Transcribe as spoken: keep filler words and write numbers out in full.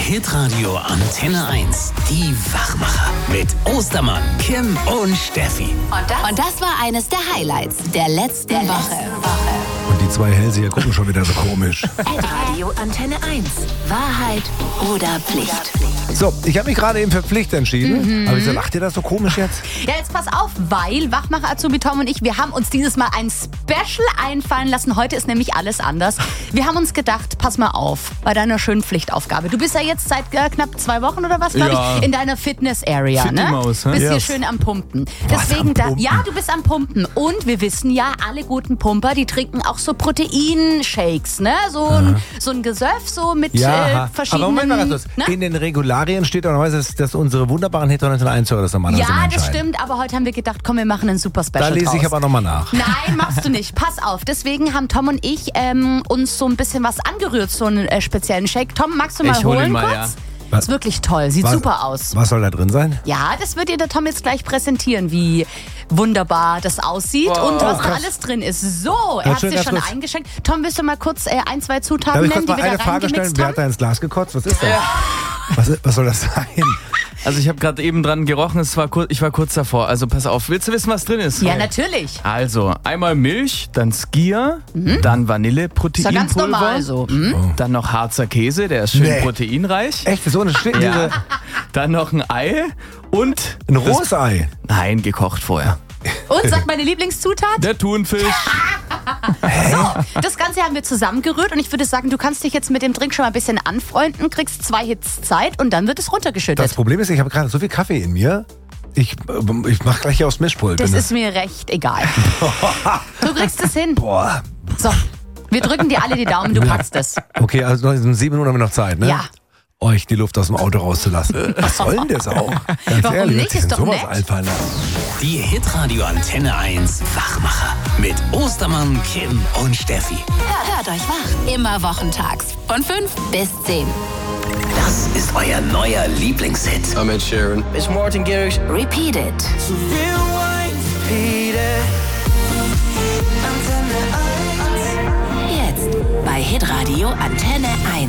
Hitradio Antenne eins. Die Wachmacher. Mit Ostermann, Kim und Steffi. Und das, und das war eines der Highlights der letzten der Woche. Woche. Und die zwei Hellseher gucken schon wieder so komisch. Hitradio Antenne eins. Wahrheit oder Pflicht? So, ich habe mich gerade eben für Pflicht entschieden. Mhm. Aber wieso lacht ihr das so komisch jetzt? Ja, jetzt pass auf, weil Wachmacher Azubi Tom und ich, wir haben uns dieses Mal ein Special einfallen lassen. Heute ist nämlich alles anders. Wir haben uns gedacht, pass mal auf bei deiner schönen Pflichtaufgabe. Du bist ja jetzt seit äh, knapp zwei Wochen oder was, glaube Ja. ich, in deiner Fitness-Area. Fit die Ne? Maus, hä? Bist hier Yes. schön am Pumpen. Was, Deswegen am da, Pumpen? ja, du bist am Pumpen. Und wir wissen ja, alle guten Pumper, die trinken auch so Proteinshakes, ne? So ein, so ein Gesöff so mit äh, verschiedenen... aber Moment mal ganz kurz. ne? In den Regularien steht auch normalerweise, dass, dass unsere wunderbaren Hitradio eins-Hörer das normalerweise Ja, das entscheiden. stimmt, aber heute haben wir gedacht, komm, wir machen ein super Special Da lese draus. ich aber nochmal nach. Nein, machst du nicht. Pass auf. Deswegen haben Tom und ich ähm, uns so ein bisschen was angerührt, so einen äh, speziellen Shake. Tom, magst du mal Ich hol holen ihn mal, kurz? ja. Was? Ist wirklich toll. Sieht Was- super aus. Was soll da drin sein? Ja, das wird dir der Tom jetzt gleich präsentieren, wie wunderbar das aussieht Wow. und was Oh, da krass. alles drin ist. So, er Ganz hat schön, sich ganz schon kurz. eingeschenkt. Tom, willst du mal kurz äh, ein, zwei Darf Zutaten ich nennen, kurz die mal wir eine da Frage stellen? reingemixt Wer haben? hat da ins Glas gekotzt? Was ist das? Was, was soll das sein? Also ich habe gerade eben dran gerochen, es war kur- ich war kurz davor. Also pass auf, willst du wissen, was drin ist? Ja, natürlich. Also einmal Milch, dann Skyr, dann Ist ja ganz Vanilleproteinpulver, normal so. Hm? dann noch Harzer Käse, der ist schön Nee. proteinreich. Echt, so eine Stück, Ja. diese, Dann noch ein Ei und ein rohes Ei. nein, gekocht vorher. Und sag meine Lieblingszutat? Der Thunfisch. So, das Ganze haben wir zusammengerührt und ich würde sagen, du kannst dich jetzt mit dem Drink schon mal ein bisschen anfreunden, kriegst zwei Hits Zeit und dann wird es runtergeschüttet. Das Problem ist, ich habe gerade so viel Kaffee in mir. Ich, ich mache gleich hier aufs Mischpult. Das Wenn ist mir recht egal. Du kriegst es hin. Boah. So, wir drücken dir alle die Daumen, du packst es. Okay, also noch in sieben Minuten haben wir noch Zeit, ne? Ja. Euch die Luft aus dem Auto rauszulassen. Was soll denn das auch? Ganz Warum ehrlich, nicht? was sich Ist denn doch sowas nett. einfallen lassen? Die Hitradio Antenne eins Wachmacher. Mit Ostermann, Kim und Steffi. Hört, hört euch wach. Immer wochentags von fünf bis zehn. Das ist euer neuer Lieblingshit. I'm Ed Sheeran. It's Martin Garrix. Repeat it. Jetzt bei Hitradio Antenne eins.